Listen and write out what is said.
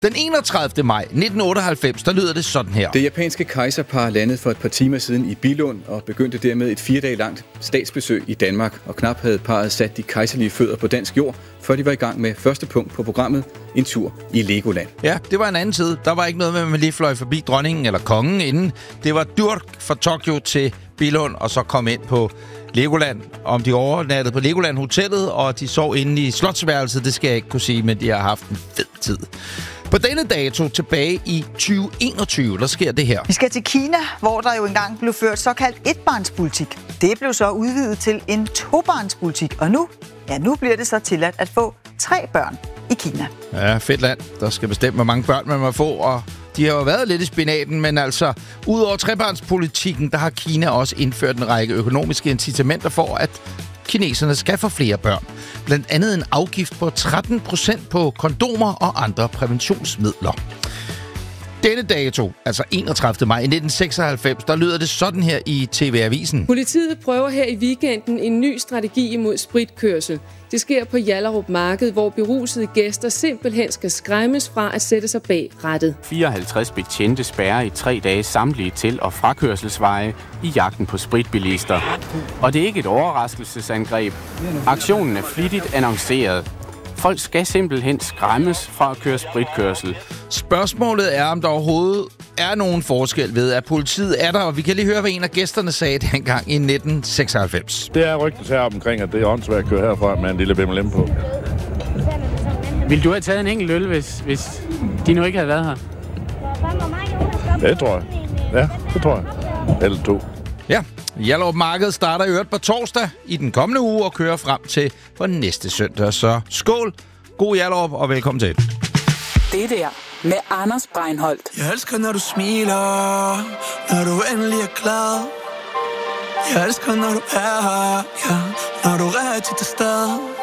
Den 31. maj 1998, der lyder det sådan her. Det japanske kejserpar landede for et par timer siden i Billund og begyndte dermed et 4 dage langt statsbesøg i Danmark. Og knap havde parret sat de kejserlige fødder på dansk jord, før de var i gang med første punkt på programmet, en tur i Legoland. Ja, det var en anden tid. Der var ikke noget med, at man lige fløj forbi dronningen eller kongen inden. Det var dyrt fra Tokyo til Billund, og så kom ind på Legoland. Om de overnattede på Legoland Hotellet, og de sov inde i slotsværelset, det skal jeg ikke kunne sige, men de har haft en fed tid. På denne dato tilbage i 2021, der sker det her. Vi skal til Kina, hvor der jo engang blev ført såkaldt etbarnspolitik. Det blev så udvidet til en tobarnspolitik, og nu bliver det så tilladt at få 3 børn i Kina. Ja, fedt land. Der skal bestemme, hvor mange børn man må få, og de har jo været lidt i spinaten, men altså, udover trebarnspolitikken, der har Kina også indført en række økonomiske incitamenter for, at kineserne skal få flere børn. Blandt andet en afgift på 13% på kondomer og andre præventionsmidler. Denne dato, altså 31. maj 1996, der lyder det sådan her i TV-avisen. Politiet prøver her i weekenden en ny strategi imod spritkørsel. Det sker på Hjallerup Marked, hvor berusede gæster simpelthen skal skræmmes fra at sætte sig bag rattet. 54 betjente spærrer i 3 dage samtlige til- og frakørselsveje i jagten på spritbilister. Og det er ikke et overraskelsesangreb. Aktionen er flittigt annonceret. Folk skal simpelthen skræmmes fra at køre spritkørsel. Spørgsmålet er, om der overhovedet er nogen forskel ved, at politiet er der, og vi kan lige høre, hvad en af gæsterne sagde dengang i 1996. Det er rygtet her omkring, at det er åndssvagt at køre herfra med en lille BMLM på. Vil du have taget en enkelt øl, hvis de nu ikke havde været her? Det tror jeg. Ja, det tror jeg. Eller 2. Ja, Hjallerup Marked starter i øvrigt på torsdag i den kommende uge og kører frem til for næste søndag. Så skål, god Hjallerup og velkommen til. Det der med Anders Breinholt. Jeg elsker, når du smiler, når du endelig er glad. Jeg elsker, når du er her, ja, når du er til stede.